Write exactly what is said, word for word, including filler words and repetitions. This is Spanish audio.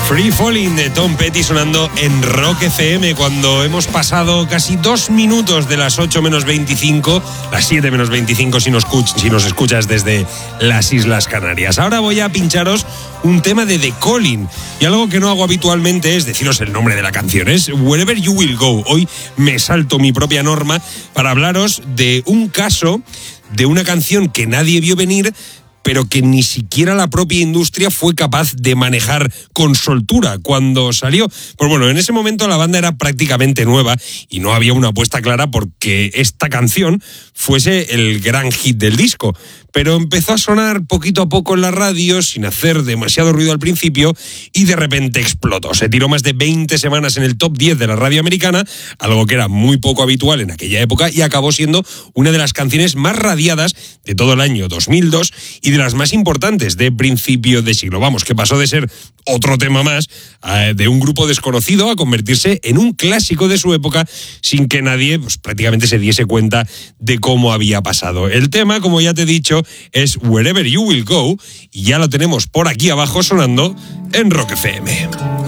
Free Falling de Tom Petty sonando en Rock F M cuando hemos pasado casi dos minutos de las ocho menos veinticinco, las siete menos veinticinco si nos, si nos escuchas desde las Islas Canarias. Ahora voy a pincharos un tema de The Calling y algo que no hago habitualmente es deciros el nombre de la canción, es Wherever You Will Go. Hoy me salto mi propia norma para hablaros de un caso de una canción que nadie vio venir, pero que ni siquiera la propia industria fue capaz de manejar con soltura cuando salió. Pues bueno, en ese momento la banda era prácticamente nueva y no había una apuesta clara porque esta canción fuese el gran hit del disco. Pero empezó a sonar poquito a poco en la radio, sin hacer demasiado ruido al principio, y de repente explotó. Se tiró más de veinte semanas en el top diez de la radio americana, algo que era muy poco habitual en aquella época, y acabó siendo una de las canciones más radiadas de todo el año dos mil dos y de las más importantes de principio de siglo. Vamos, que pasó de ser otro tema más eh, de un grupo desconocido a convertirse en un clásico de su época sin que nadie pues, prácticamente se diese cuenta de cómo había pasado. El tema, como ya te he dicho, es Wherever You Will Go y ya lo tenemos por aquí abajo sonando en Rock F M.